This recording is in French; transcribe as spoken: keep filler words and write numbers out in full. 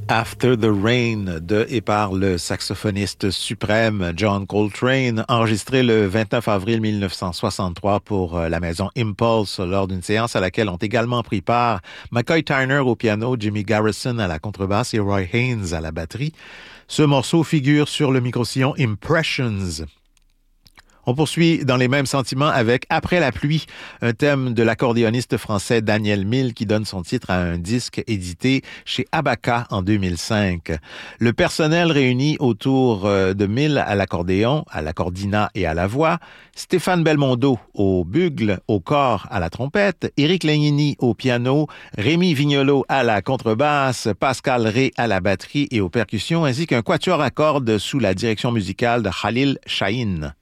After the Rain de et par le saxophoniste suprême John Coltrane, enregistré le vingt-neuf avril mille neuf cent soixante-trois pour la maison Impulse lors d'une séance à laquelle ont également pris part McCoy Tyner au piano, Jimmy Garrison à la contrebasse et Roy Haynes à la batterie. Ce morceau figure sur le micro-sillon Impressions. On poursuit dans les mêmes sentiments avec Après la pluie, un thème de l'accordéoniste français Daniel Mille qui donne son titre à un disque édité chez Abaka en deux mille cinq. Le personnel réuni autour de Mille à l'accordéon, à l'accordina et à la voix, Stéphane Belmondo au bugle, au cor, à la trompette, Éric Legnini au piano, Rémi Vignolo à la contrebasse, Pascal Rey à la batterie et aux percussions, ainsi qu'un quatuor à cordes sous la direction musicale de Khalil Shahin.